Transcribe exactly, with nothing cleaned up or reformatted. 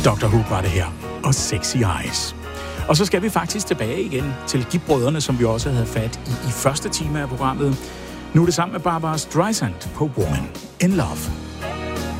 doktor Who var det her, og Sexy Eyes. Og så skal vi faktisk tilbage igen til Gibb-brødrene, som vi også havde fat i i første time af programmet. Nu er det sammen med Barbra Streisand på Woman in Love.